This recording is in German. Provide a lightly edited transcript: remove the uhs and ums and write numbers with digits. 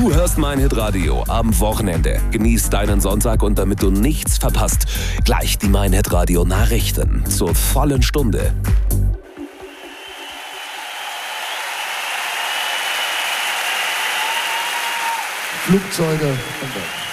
Du hörst mein Hitradio am Wochenende. Genieß deinen Sonntag und damit du nichts verpasst, gleich die mein Hitradio Nachrichten zur vollen Stunde. Flugzeuge und